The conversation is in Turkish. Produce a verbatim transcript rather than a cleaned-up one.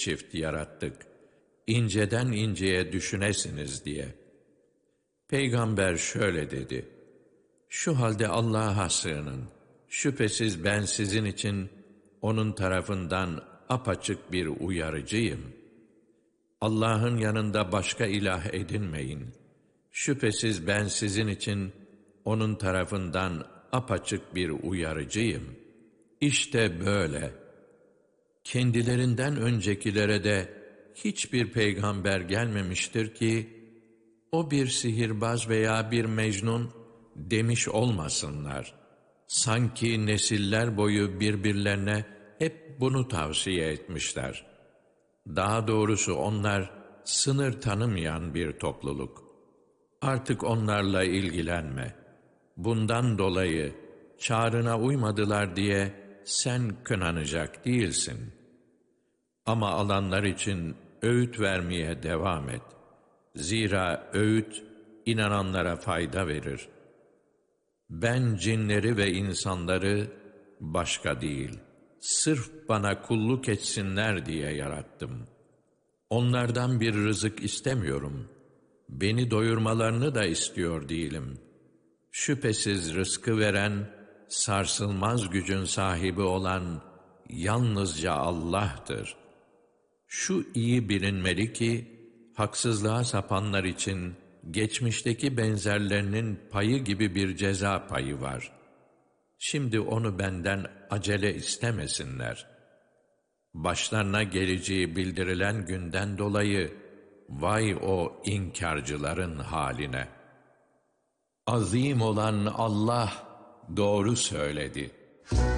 çift yarattık, inceden inceye düşünesiniz diye. Peygamber şöyle dedi: şu halde Allah'a sığının. Şüphesiz ben sizin için onun tarafından apaçık bir uyarıcıyım. Allah'ın yanında başka ilah edinmeyin. Şüphesiz ben sizin için onun tarafından apaçık bir uyarıcıyım. İşte böyle. Kendilerinden öncekilere de hiçbir peygamber gelmemiştir ki, o bir sihirbaz veya bir mecnun demiş olmasınlar. Sanki nesiller boyu birbirlerine hep bunu tavsiye etmişler. Daha doğrusu onlar sınır tanımayan bir topluluk. Artık onlarla ilgilenme. Bundan dolayı çağrına uymadılar diye sen kınanacak değilsin. Ama alanlar için öğüt vermeye devam et. Zira öğüt inananlara fayda verir. Ben cinleri ve insanları başka değil, sırf bana kulluk etsinler diye yarattım. Onlardan bir rızık istemiyorum. Beni doyurmalarını da istiyor değilim. Şüphesiz rızkı veren, sarsılmaz gücün sahibi olan yalnızca Allah'tır. Şu iyi bilinmeli ki, haksızlığa sapanlar için geçmişteki benzerlerinin payı gibi bir ceza payı var. Şimdi onu benden acele istemesinler. Başlarına geleceği bildirilen günden dolayı, vay o inkarcıların haline. Azim olan Allah doğru söyledi.